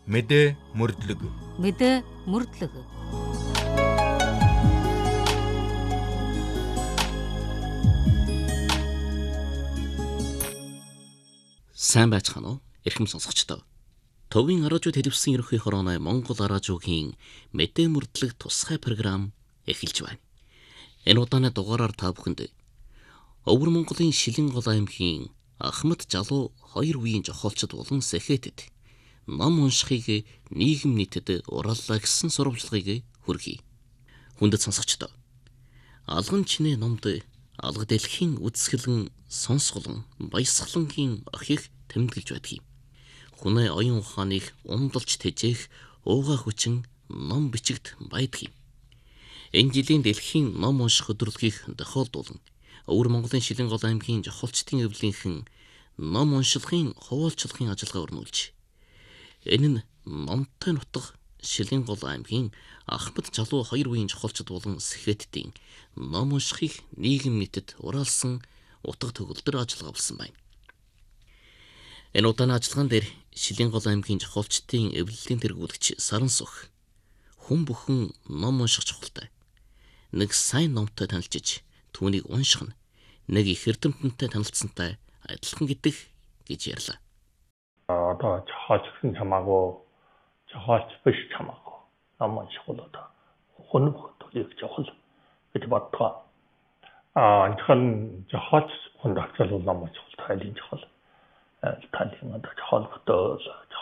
Мэдээ мөрдлөг. Мэдээ мөрдлөг. Сайн байцгаана уу? Эрхэм сонсогчдоо. Төвийн радио телевизийн ерөнхий хорооны Монгол радиогийн мэдээ мөрдлөг тусгай програм эхэлж байна. Энэ удааны дугаараар та бүхэнд Өвөр Монголын Шилэнгол аймгийн Ахмад Жалуу 2 үеийн зохиолчд болон сэхээтэд ном уншихыг нийгэм нийтэд урааллаа гэсэн сурвалжлагыг хүргэе. Хүндэт сонсогчдоо. Алган чинээ номд алга дэлхийн үсгэлэн сонсголон баясгалангийн охийг тэмдэглэж байдгийг. Хүнээ оюун ухааныг умдалж тэжээх уугаа хүчин ном бичигт байдгийг. Энэ жилийн дэлхийн ном унших өдрөлгийг тохиолдуулан Өвөр Монголын Шилэнгол аймгийн зохиолчдын өвлийнхэн ном уншилгын хуваалцлагын ажиллагаа өрнүүлж. Энэ нь номтой нутаг Шилэнгол аймгийн Ахмад Жалуу 2 үеийн зохиолчд болон сэхээттийн ном уншихыг нийгэм нийтэд ураалсан утга төгөлдөр ажиллагаа болсон байна. Энэ удааны ажиллагаан дээр Шилэнгол аймгийн зохиолчдын эвлэлийн тэргүүлэгч Саран Сүх хүн бүхэн ном унших чухалтай. Нэг сайн номтой танилцж түүнийг унших нь нэг их эрдэмтэнтэй танилцсантай адилхан гэдэг гэж ярьлаа. Одоо зохиолч гэсэн чамаагүй, зохиолч биш чамаагүй. Ном унших бол одоо хүн бүхнийг чухал гэж боддог. Анхны зохиолч хүнд очил ном унших тайлын чухал. Тайлын одоо зохиолготой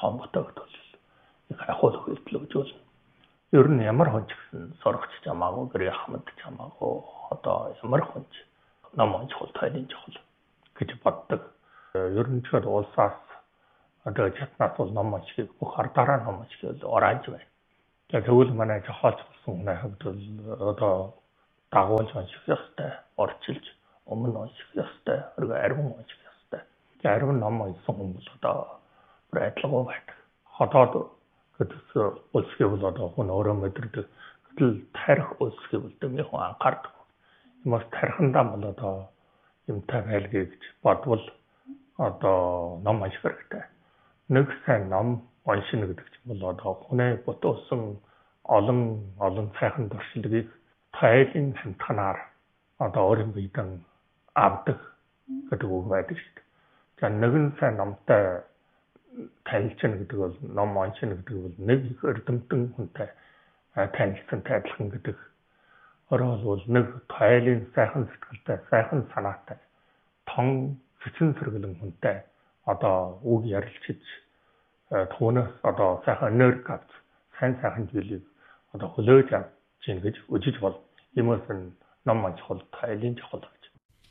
их ахуул хөлтлөө гэж болно. Ер нь ямар хүн ч гэсэн сурагч чамаагүй, гэр Ахмад чамаагүй, одоо ямар хүн ч ном унших тайлын чухал гэж боддог. Ер нь ч улсаас одоо чатнаас бол ном уншихыг бүх ардаараа ном уншихыг урааж байна. Тэгвэл манай зохиолч болсон хүний хувьд одоо дагуулж унших ёстой, орчилж өмнө унших ёстой, ариун унших ёстой. Ариун ном уншсан хүмүүс одоо бүр адилхан байдаг. Хотоод гэдэг улсгийн бол одоо хүн өөрөө мэдэрдэг. Гэтэл тарих улсгийн бол дэми хүн анхаардаг. Юмас тарихандаа бол одоо юмтай байлгүй гэж бодвол одоо ном унших хэрэгтэй. Нэг сайн ном уншина гэдэг чинь бол одоо хүнээ ботоосон олон сайхан туршлагыг тайлын хамтганаар одоо өөрийн биедэн авдаг гэдэг үг байдаг шүү дээ. За нэгэн сайн номтой танилцна гэдэг бол ном уншина гэдэг бол нэг их эрдэмтэн хүнтэй танилцсантай адилхан гэдэг. Өөрөөр хэлбэл нэг тайлын сайхан сэтгэлтэй, сайхан санаатай, тон сэцэн сэргэлэн хүнтэй одоо үг ярилцж түүнээс одоо сайхан энерги авч сайхан зүйлийг одоо хөлөөж авч чинь гэж үжиж бол юмс ном унших тайлын чухал гэж.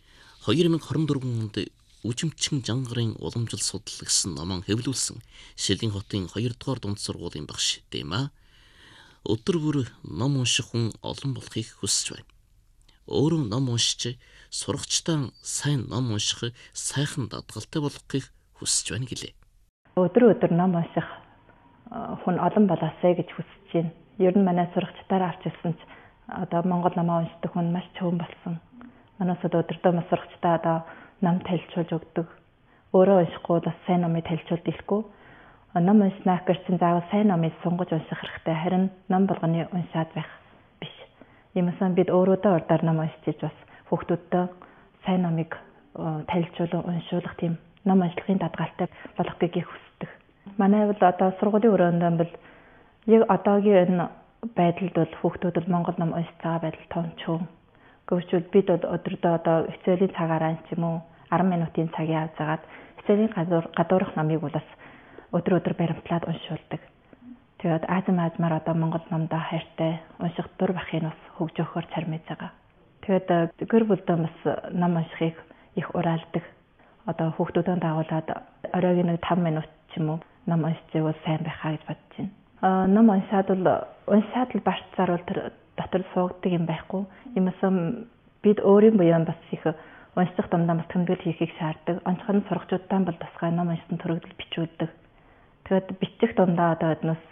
2024 онд Үжимчин Жангарын уламжил судал гэсэн номон хэвлүүлсэн Шилэн хотын 2 дугаар дунд сургуулийн багш Дэма өдөр бүр ном унших хүн олон болохыг хүсэж байна. Өөрөө ном уншиж сурагчдаа сайн ном унших сайхан дадгалтай болохыг хүсэж байна гэлээ. Өдөр ном унших хүн олон болоосэй гэж хүсэж байна. Ер нь манай сурагчдаар авч ирсэн ч одоо Монгол номоо уншдаг хүн маш цөөн болсон. Манайс өдөртөө сурагчдаа одоо ном тайлчулж өгдөг. Өөрөө уншихгүй бас сайн номыг тайлчулж дийлэхгүй. Ном уншнаа гэж чинь заавал сайн номыг сунгаж унших хэрэгтэй. Харин ном болгоны уншаад байх биш. Иймээс бид өөрөөдөө урдаар ном уншиж бас хүүхдүүдтэй сайн номыг тайлчулан уншуулах тийм ном уншлагын дадгалтай болох гэдгийг хүсдэг. Манай бол одоо сургуулийн өрөөнд бол яг одоогийн энэ байдалд бол хүүхдүүд бол Монгол ном уншиж байгаа байдал томчхон. Гэвч бид өдөртөө одоо хичээлийн цагаараа ч юм уу 10 минутын цагийг авч агаад хичээлийн гадуурх номыг бол бас өдөр баримтлаад уншуулдаг. Тэгээд аазмаар одоо Монгол номдоо хайртай унших дур бахыг бас хөгжөөхөөр цармиж байгаа. Тэгээд гэр бүлдээ бас ном уншихыг их ураалдаг. Одоо хүүхдүүдэн дагуулад оройн 5 минут ч юм уу ном уншчихвал сайн байхаа гэж бодож байна. Ном уншаад л барт заруул тэр дотор суугдаг юм байхгүй. Иймээс бид өөрийн буян бас их унших дамдаа бас тэмдэглэл хийхийг шаарддаг. Онцгой сурагчдаа бол тусгай ном уншсан төрөгдөл бичүүлдэг. Тэгээд бичих дундаа одоо эднээс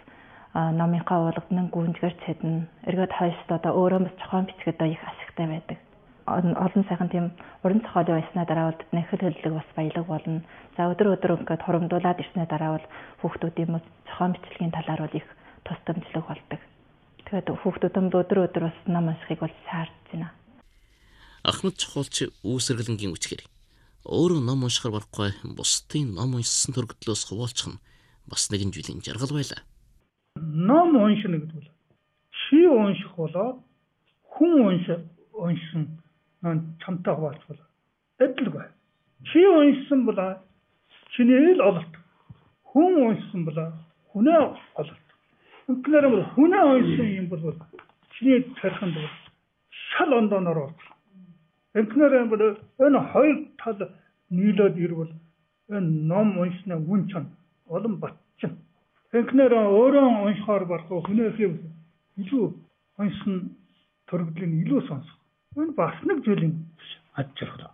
номынхаа уулгадны гүнжгэр чадна. Эргээд хойшд одоо өөрөө бас зохион бичгээд их ашигтай байдаг. олон сайхан тийм уран зохиолын уншсанаа дараа бол бидний хэл хөдлөлөг бас баялаг болно. За өдөр ингээд хуримдуулаад ирснээр дараа бол хүүхдүүдийн зохион бичлэгийн талаар бол их тус томжлог болдог. Тэгээд хүүхдүүд өдөр бас ном уншихыг бол шаардж байна. Ахмад Чухалч үүсэргэлэнгийн үчгээр өөрөө ном уншихаар барахгүй бусдын ном уншсан төрөгдлөөс хуваалцах нь бас нэгэн жилийн жаргал байлаа. Ном уншина гэдэг бол чи унших болоод хүн уншсан чамтай хуваалцвал адилгүй. Чи уншсан бол чиний л ололт. Хүн уншсан бол хүнээ ололт. Үнээр бол хүнээ уншсан юм бол чиний тархинд бол шал ондоноор ордог. Үнээр бол энэ хоёр тал нийлээд ирвэл энэ ном уншны үн чанар олон батчин. Үнээр өөрөө уншихаар барахгүй хүнээхээ илүү уншсан төрөгдлийн илүү сонсох. Энэ бас нэг зүйлийн аж аргал.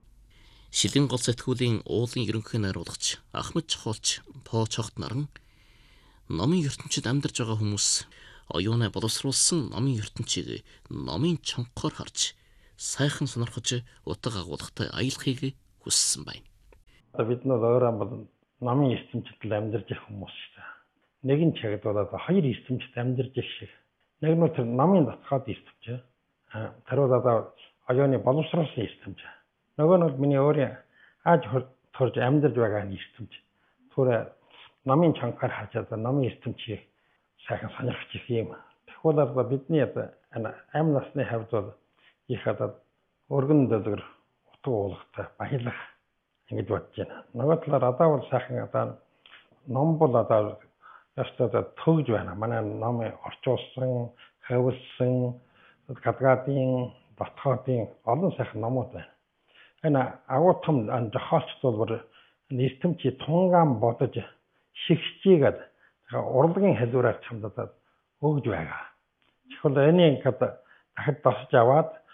Шилэн гол сэтгүүлийн уулын ерөнхий найруулгач Ахмад Чухалч Почогт наран номын ертөнцид амьдарч байгаа хүмүүс оюунаа боловсруулсан номын ертөнцийг номын чонхоор харж сайхан сонирхож утга агуулгатай аялахыг хүссэн байна. Бид нар өөрөө бол номын ертөнцид амьдарч байгаа хүмүүс шүү дээ. Нэг нь чагдлаад хоёр ертөнцид амьдарч байгаа шиг. Нэг нь тэр номын татгаад ертөнц. Тэрүүд оюуны боловсруулсан ертөнц. Нөгөө нь миний өөрийн ааж төрж амьдарч байгаа ертөнц. Түр номын чангаар харж байгаа номын ертөнцийг сайхан сонирхож их юм. Тэгвэл бидний амь насны хавьд бол их өргөн дөдөр утга уулгатай баялах ингэж бодож байна. Нөгөө талаар бол сайхан ном бол ястаа төгж байна. Манай номыг орчуулсан, хавилсан, гадгаадын, дотоодын олон сайхан номууд байна. Энэ агуу том зохиолчд бол ертөнцийн тунгаан бодож шигшжийгээд урлагийн хэлбэрээр чамдад өгж байгаа. Тэгвэл энийг дахид тосч аваад